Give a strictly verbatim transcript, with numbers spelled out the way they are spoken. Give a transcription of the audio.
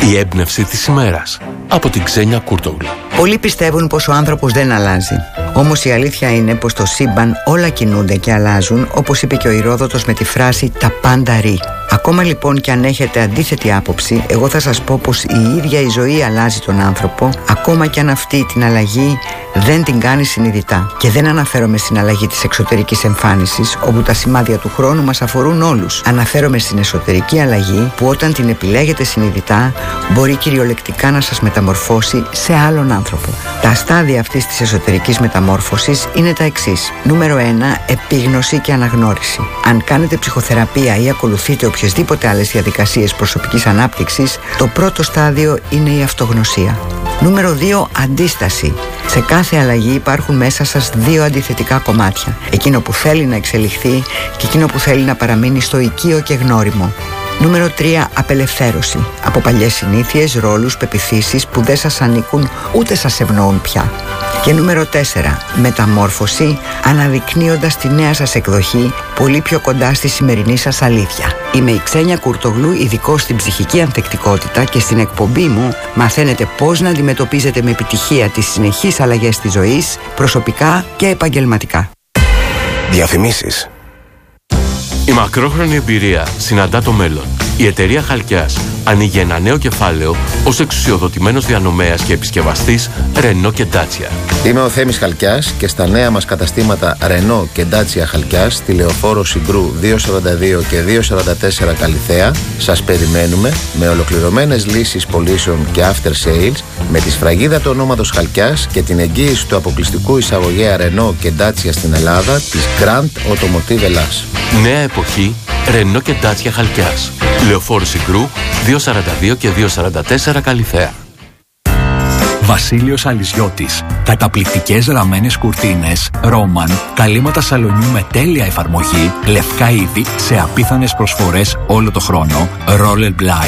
Η έμπνευση της ημέρας από την Ξένια Κούρτογλου. Πολλοί πιστεύουν πως ο άνθρωπος δεν αλλάζει. Όμως η αλήθεια είναι πως στο σύμπαν όλα κινούνται και αλλάζουν, όπως είπε και ο Ηρόδοτος με τη φράση «τα πάντα ρί». Ακόμα λοιπόν και αν έχετε αντίθετη άποψη, εγώ θα σας πω πως η ίδια η ζωή αλλάζει τον άνθρωπο, ακόμα και αν αυτή την αλλαγή δεν την κάνει συνειδητά. Και δεν αναφέρομαι στην αλλαγή της εξωτερικής εμφάνισης, όπου τα σημάδια του χρόνου μας αφορούν όλους. Αναφέρομαι στην εσωτερική αλλαγή, που όταν την επιλέγετε συνειδητά, μπορεί κυριολεκτικά να σας μεταμορφώσει σε άλλον άνθρωπο. Τα στάδια αυτής της εσωτερικής μεταμόρφωσης είναι τα εξής. Νούμερο ένα. Επίγνωση και αναγνώριση. Αν κάνετε ψυχοθεραπεία ή ακολουθείτε οποιασδήποτε άλλες διαδικασίες προσωπικής ανάπτυξης, το πρώτο στάδιο είναι η αυτογνωσία. Νούμερο δύο. Αντίσταση. Σε κάθε αλλαγή υπάρχουν μέσα σας δύο αντιθετικά κομμάτια. Εκείνο που θέλει να εξελιχθεί και εκείνο που θέλει να παραμείνει στο οικείο και γνώριμο. Νούμερο τρία. Απελευθέρωση. Από παλιές συνήθειες, ρόλους, πεποιθήσεις που δεν σας ανήκουν ούτε σας ευνοούν πια. Και νούμερο τέσσερα. Μεταμόρφωση, αναδεικνύοντας τη νέα σας εκδοχή πολύ πιο κοντά στη σημερινή σας αλήθεια. Είμαι η Ξένια Κούρτογλου, ειδικός στην ψυχική ανθεκτικότητα, και στην εκπομπή μου μαθαίνετε πώς να αντιμετωπίζετε με επιτυχία τις συνεχείς αλλαγές της ζωής, προσωπικά και επαγγελματικά. Διαφημίσεις. Η μακρόχρονη εμπειρία συναντά το μέλλον. Η εταιρεία Χαλκιάς ανοίγει ένα νέο κεφάλαιο ως εξουσιοδοτημένος διανομέας και επισκευαστής Renault και Dacia. Είμαι ο Θέμης Χαλκιάς και στα νέα μας καταστήματα Renault και Dacia Χαλκιάς στη Λεωφόρο Συγκρού διακόσια σαράντα δύο και διακόσια σαράντα τέσσερα Καλιθέα σας περιμένουμε με ολοκληρωμένες λύσεις πωλήσεων και after sales, με τη σφραγίδα του ονόματος Χαλκιάς και την εγγύηση του αποκλειστικού εισαγωγέα Renault και Dacia στην Ελλάδα της Grand Automotive Ελλάς. Νέα εποχή Renault και Dacia Χαλκιάς. Λεωφόρο Συγκρού διακόσια σαράντα δύο και διακόσια σαράντα τέσσερα Καλιθέα. Βασίλειος Αλυζιώτης. Καταπληκτικές ραμμένες κουρτίνες, ρόμαν, καλύματα σαλονιού με τέλεια εφαρμογή, λευκά είδη σε απίθανες προσφορές όλο το χρόνο, roller blind.